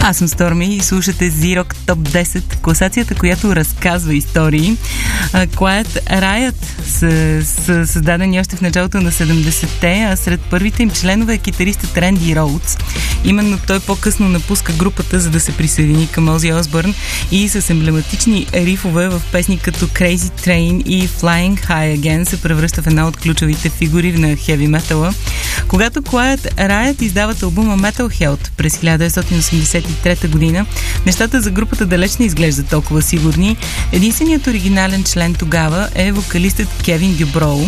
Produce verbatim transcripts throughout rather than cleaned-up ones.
Аз съм Stormy и слушате Z-Rock Top десет, класацията, която разказва истории. Quiet Riot са, са създадени още в началото на седемдесетте, а сред първите им членове е китаристът Ренди Роудс. Именно той по-късно напуска групата, за да се присъедини към Ози Осбърн и с емблематични рифове в песни като Crazy Train и Flying High Again се превръща в една от ключовите фигури на хеви метала. Когато Quiet Riot издават албума Metal Health през хиляда деветстотин осемдесет и трета година, нещата за групата далеч не изглеждат толкова сигурни. Единственият оригинален член тогава е вокалистът Кевин Дюброу.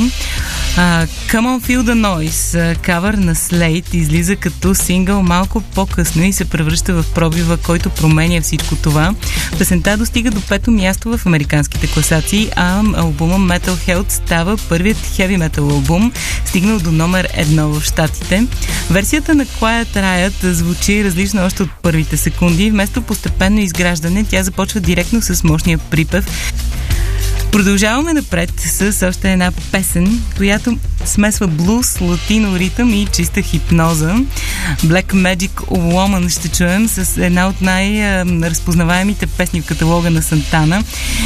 Uh, Come on Feel the Noise, кавър на Slade, излиза като сингъл малко по-късно и се превръща в пробива, който променя всичко това. Песента достига до пето място в американските класации, а албума Metal Health става първият heavy metal албум, стигнал до номер едно в щатите. Версията на Quiet Riot звучи различно още от първите секунди. Вместо постепенно изграждане, тя започва директно с мощния припев. Продължаваме напред с още една песен, която смесва блуз, латино ритъм и чиста хипноза. Black Magic Woman ще чуем с една от най-разпознаваемите песни в каталога на Сантана.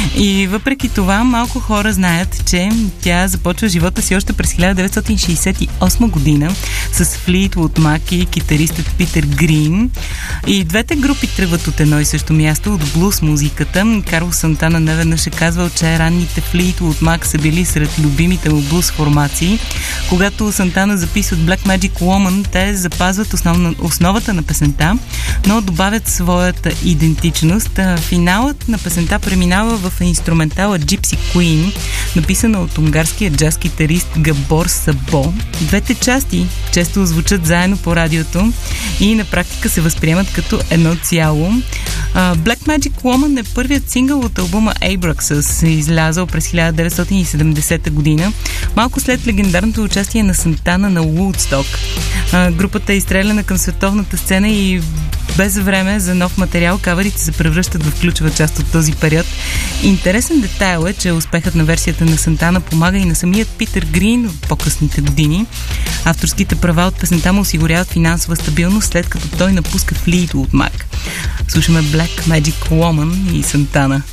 И въпреки това, малко хора знаят, че тя започва живота си още през хиляда деветстотин шейсет и осма година с Fleetwood Mac и китаристът Питър Грин. И двете групи тръгват от едно и също място, от блуз музиката. Карлос Сантана неведнъж е казвал, че ранните Fleetwood Mac са били сред любимите му блуз формации. Когато Сантана записват Black Magic Woman, те запазват основна, основата на песента, но добавят своята идентичност. Финалът на песента преминава в инструментала Gypsy Queen, написана от унгарския джаз-китарист Габор Сабо. Двете части често звучат заедно по радиото и на практика се възприемат като едно цяло. Black Magic Woman е първият сингъл от албума Abraxas, излязъл през хиляда деветстотин и седемдесета година, малко след легендарното участие на Сантана на Woodstock. Групата е изстреляна към световната сцена и без време за нов материал кавърите се превръщат в ключова част от този период. Интересен детайл е, че успехът на версията на Сантана помага и на самият Питър Грин в по-късните години. Авторските права от песента му осигуряват финансова стабилност, след като той напуска Fleetwood Mac. Слушаме Black Magic Woman и Сантана.